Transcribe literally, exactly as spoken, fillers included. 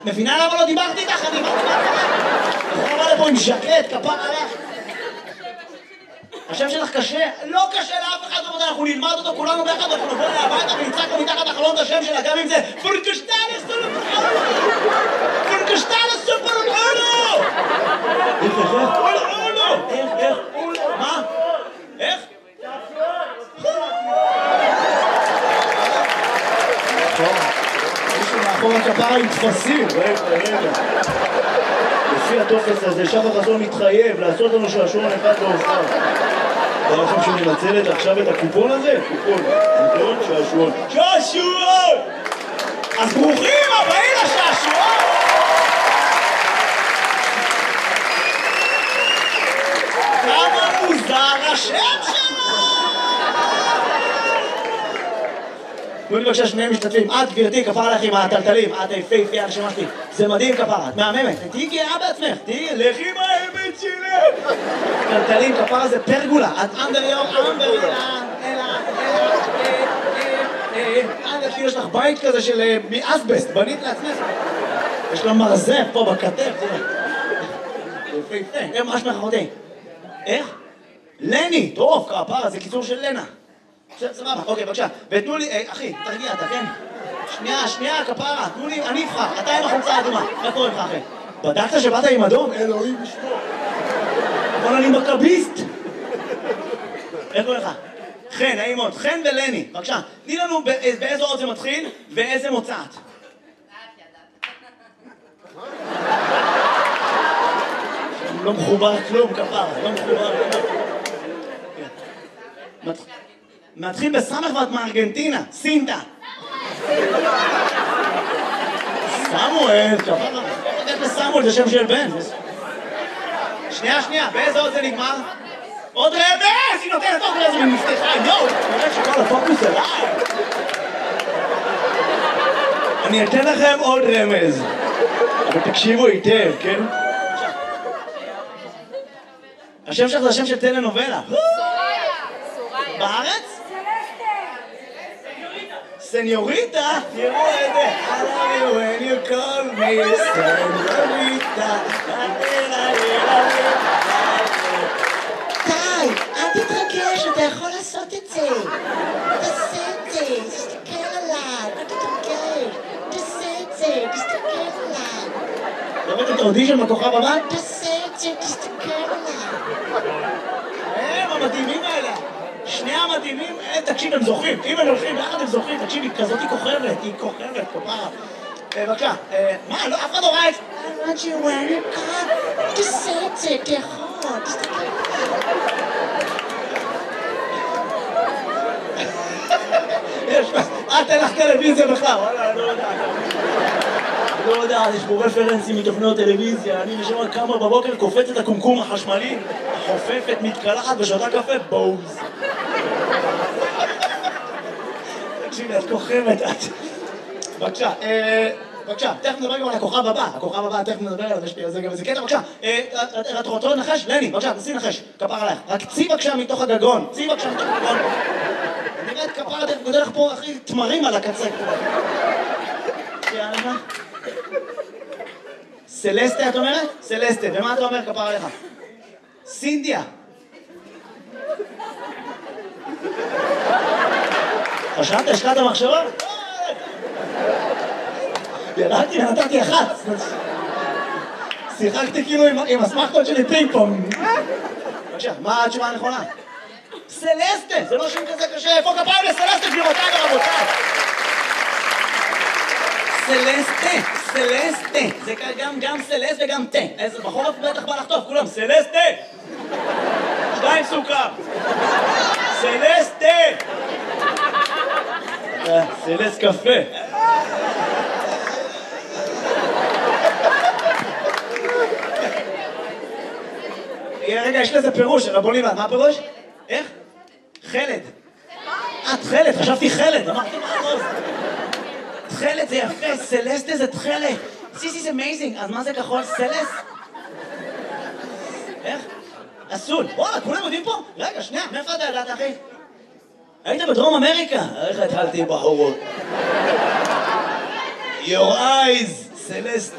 מבינה למה לא דיברתי איתך? אני באתי מהתחלה. אני בא לפה עם ז'קט, כפר עליך. השם שלך קשה? לא קשה לאף אחד, אנחנו נלמד אותו כולנו ביחד, אנחנו נבוא אליה הביתה ונצעק לו מתחת החלון את השם שלה, גם אם זה פורקשטל סופר אולו! פורקשטל סופר אולו! איך, איך, איך? אולו! איך, איך? אולו! מה? איך? מישהו מאחור הכפרה עם תפסים, רגע, רגע. לפי הטופס הזה, שחר חסון מתחייב לעשות לנו שעשועון אחד להופעה. אתה לכם שמנצלת עכשיו את הקופון הזה? קופון, קופון, שעשועון. שעשועון! אז ברוכים הבאים לשעשועון! כמה מוזר השם שלו! תנו לי בבקשה שני משתתפים, את גברתי כפרה לך עם הטלטלים, את היפהפייה הנשמה שלי, זה מדהים כפרה, את מהממת, תהיי גאה בעצמך, תהיי לכי עם האמת שלך! טלטלים כפרה זה פרגולה, את אנדר יום, אנדר יום, אלא, אלא, אלא, יש לך בית כזה של מאסבסט, בנית לעצמך, יש לה מרזף פה בכתף, תראה, יפהפה, איך מה שמך אחותי? איך? לני, טוב כפרה, זה קיצור של לנה. סבבה, אוקיי, בבקשה. ותנו לי, אחי, תרגיע, אתה כן? שנייה, שנייה, כפרה, תנו לי, אני אבחר, אתה עם החולצה האדומה. מה קורה לך, אחי? בדקת שבאת עם אדום? אלוהים בשמו. אבל אני מכביסט. איך קורה לך? חן, נעים מאוד, חן ולני, בבקשה. תני לנו באיזו אות זה מתחיל ואיזה מוצאת. לא מחובר כלום, כפרה, לא מחובר כלום. מתחיל בסמך ואת מארגנטינה, סינטה. סמואל, כפרה. איך לסמואל זה שם של בן. שנייה, שנייה, באיזה עוד זה נגמר? עוד רמז! היא נותנת עוד רמז ומפתחה, יואו! אני רואה שכל הפוקוס אליי. אני אתן לכם עוד רמז. אבל תקשיבו היטב, כן? השם שלך זה השם של טלנובלה. בארץ? סניוריטה? תראו את זה. I love you when you call me סניוריטה. די, אל תתרגש, אתה יכול לעשות את זה. תעשה את זה, תסתכל עליי, אל תתרגש. תעשה את זה, תסתכל עליי. לראות את האודישן בכוכב הבא? תעשה את זה, תסתכל עליי. הם המדהימים האלה. שני המדהימים, תקשיב, הם זוכים. אם הם הולכים ביחד הם זוכים, תקשיב, היא כזאת היא כוכבת, היא כוכבת, כפרה. בבקשה, מה, לא, אף אחד לא ראה את זה. I want you when you come. תעשה את זה, אתה יכול, תסתכל עליי. אה, תן לך טלוויזיה בכלל, וואלה, אני לא יודעת. אני לא יודעת, יש פה רפרנסים מתוכניות טלוויזיה, אני משמע כמה בבוקר קופץ את הקומקום החשמלי, חופפת, מתקלחת ושותה קפה, בוז. תקשיבי, את כוכבת, את... בבקשה, בבקשה, תכף נדבר גם על הכוכב הבא, הכוכב הבא, תכף נדבר עליו, יש לי על זה גם איזה קטע, בבקשה. את רוצה לנחש? לני, בבקשה, תנסי לנחש, כפר עלייך. רק צי בבקשה מתוך הגגון, צי בבקשה מתוך הגגון. נראה את כפר, אתה גודל לך פה, אחי, תמרים על הקצה. יאללה. סלסטה, את אומרת? סלסטה, ומה אתה אומר, כפר עליך? סינדיה. חשבת, השקעת מחשבה? ירדתי ונתתי אחת. שיחקתי כאילו עם הסמכות שלי פינג פונג. בבקשה, מה התשובה הנכונה? סלסטה, זה לא שם כזה קשה. איפה כפיים לסלסטה, גבירותיי ורבותיי? סלסטה, סלסטה. זה גם גם סלסט וגם תה. איזה בחורף בטח בא לחטוף, כולם סלסטה. שתיים סוכר. סלסטה. סלסט קפה. רגע, יש לזה פירוש, רבו ליבן, מה הפירוש? איך? חלד. את חלד, חשבתי חלד, אמרתי מה הכל? תחלת זה יפה, סלסטה זה תחלת. This is amazing, אז מה זה כחול? סלס? איך? אסול. וואלה, כולם יודעים פה? רגע, שנייה, מאיפה אתה ידעת, אחי? היית בדרום אמריקה? איך התחלתי בחורות? Your eyes סלסט.